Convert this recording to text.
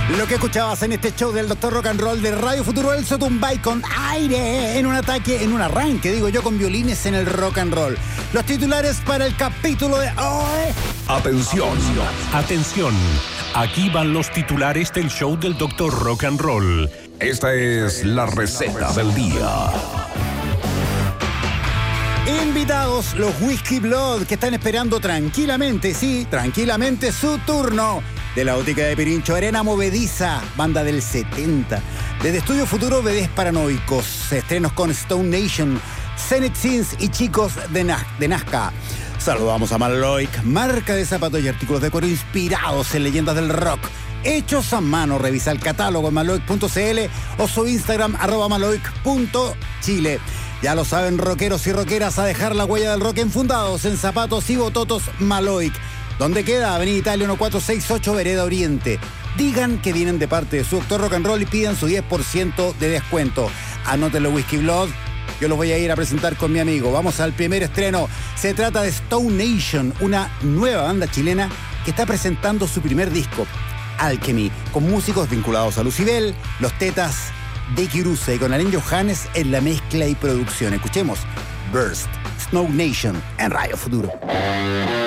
Lo que escuchabas en este show del Dr. Rock and Roll de Radio Futuro, Elzo Tumbay con aire en un arranque, con violines en el rock and roll. Los titulares para el capítulo de hoy. Atención. Atención. Aquí van los titulares del show del Dr. Rock and Roll. Esta es la receta del día. Invitados, los Whiskey Blood, que están esperando tranquilamente su turno. De la óptica de Pirincho, Arena Movediza, banda del 70. Desde Estudio Futuro, Bebés Paranoicos. Estrenos con Stone Nation, Zenith Sins y Chicos de Nazca. Saludamos a Maloik, marca de zapatos y artículos de cuero inspirados en leyendas del rock. Hechos a mano. Revisa el catálogo en maloik.cl o su Instagram @maloik.chile. Ya lo saben, rockeros y rockeras, a dejar la huella del rock enfundados en zapatos y bototos Maloik. ¿Dónde queda? Avenida Italia 1468, Vereda Oriente. Digan que vienen de parte de su Dr. Rock and Roll y pidan su 10% de descuento. Anótenlo, Whiskey Blood. Yo los voy a ir a presentar con mi amigo. Vamos al primer estreno. Se trata de Stone Nation, una nueva banda chilena que está presentando su primer disco, Alchemy, con músicos vinculados a Lucibel, Los Tetas, de Kirusa y con Alain Johannes en la mezcla y producción. Escuchemos Burst, Stone Nation en Radio Futuro.